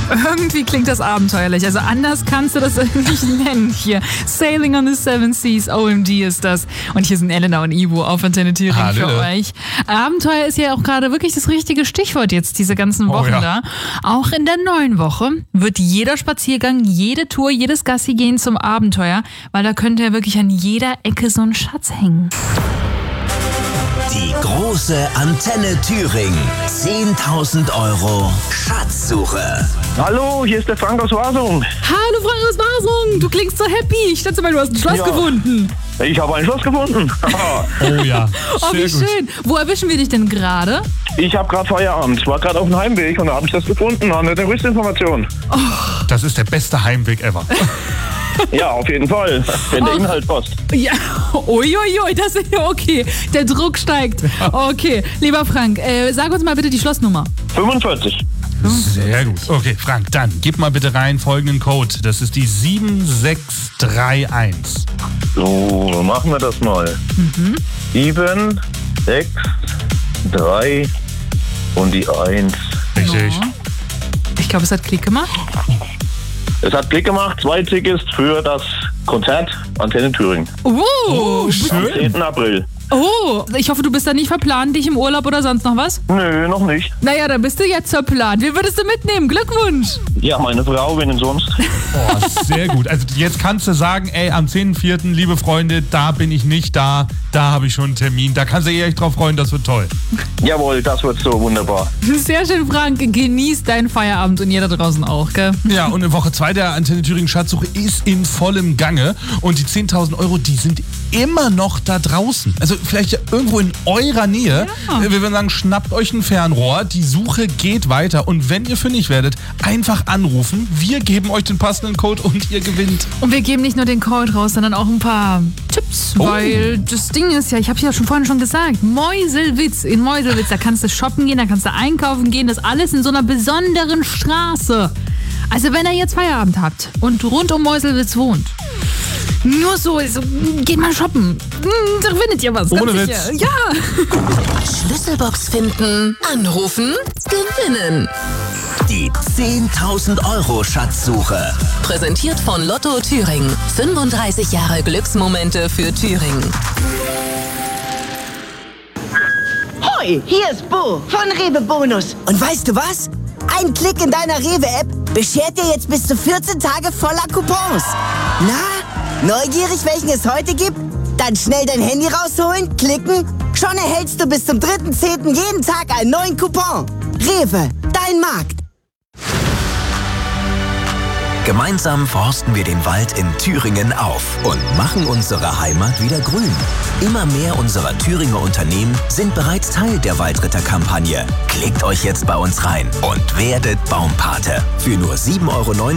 Irgendwie klingt das abenteuerlich. Also anders kannst du das nicht nennen hier. Sailing on the Seven Seas, OMD ist das. Und hier sind Elena und Ivo auf Antenne Thüringen für euch. Abenteuer ist ja auch gerade wirklich das richtige Stichwort jetzt, diese ganzen Wochen da. Auch in der neuen Woche wird jeder Spaziergang, jede Tour, jedes Gassi gehen zum Abenteuer, weil da könnte ja wirklich an jeder Ecke so ein Schatz hängen. Die große Antenne Thüringen. 10.000 Euro Schatzsuche. Hallo, hier ist der Frank aus Wasung. Hallo Frank aus Wasung, du klingst so happy. Ich schätze mal, du hast ein Schloss gefunden. Ich habe ein Schloss gefunden. Oh ja, oh, wie schön. Wo erwischen wir dich denn gerade? Ich habe gerade Feierabend. Ich war gerade auf dem Heimweg und da habe ich das gefunden. Eine Rüstinformation. Oh. Das ist der beste Heimweg ever. Ja, auf jeden Fall. Wenn der Inhalt passt. Ja, uiuiui, das ist ja okay. Der Druck steigt. Okay, lieber Frank, sag uns mal bitte die Schlossnummer. 45. Sehr gut. Okay, Frank, dann gib mal bitte rein folgenden Code. Das ist die 7631. So, machen wir das mal. 7, 6, 3 und die 1. Richtig. Ja. Ich glaube, es hat Klick gemacht. Es hat Klick gemacht. 2 Tickets für das Konzert Antenne Thüringen. Oh, schön. Am 10. April. Oh, ich hoffe, du bist da nicht verplant, dich im Urlaub oder sonst noch was? Nö, noch nicht. Naja, dann bist du jetzt verplant. Wen würdest du mitnehmen? Glückwunsch! Ja, meine Frau, wen denn sonst? Oh, sehr gut. Also jetzt kannst du sagen, ey, am 10.4., liebe Freunde, da bin ich nicht da. Da habe ich schon einen Termin. Da kannst du eher drauf freuen, das wird toll. Jawohl, das wird so wunderbar. Sehr schön, Frank. Genieß deinen Feierabend und ihr da draußen auch, gell? Ja, und in Woche 2 der Antenne Thüringen Schatzsuche ist in vollem Gange. Und die 10.000 Euro, die sind immer noch da draußen. Also vielleicht irgendwo in eurer Nähe. Ja. Wir würden sagen, schnappt euch ein Fernrohr. Die Suche geht weiter. Und wenn ihr fündig werdet, einfach anrufen. Wir geben euch den passenden Code und ihr gewinnt. Und wir geben nicht nur den Code raus, sondern auch ein paar Tipps. Weil das Ding ist ja, ich habe es ja vorhin schon gesagt, Meuselwitz. In Meuselwitz, da kannst du shoppen gehen, da kannst du einkaufen gehen. Das alles in so einer besonderen Straße. Also wenn ihr jetzt Feierabend habt und rund um Meuselwitz wohnt, nur so geht mal shoppen. Da findet ihr was. Ohne Witz. Sicher. Ja. Schlüsselbox finden, anrufen, gewinnen. Die 10.000 Euro Schatzsuche. Präsentiert von Lotto Thüringen. 35 Jahre Glücksmomente für Thüringen. Hoi, hier ist Bo von Rewe Bonus. Und weißt du was? Ein Klick in deiner Rewe-App beschert dir jetzt bis zu 14 Tage voller Coupons. Na, neugierig, welchen es heute gibt? Dann schnell dein Handy rausholen, klicken. Schon erhältst du bis zum 3.10. jeden Tag einen neuen Coupon. Rewe, dein Markt. Gemeinsam forsten wir den Wald in Thüringen auf und machen unsere Heimat wieder grün. Immer mehr unserer Thüringer Unternehmen sind bereits Teil der Waldritter-Kampagne. Klickt euch jetzt bei uns rein und werdet Baumpate. Für nur 7,90 €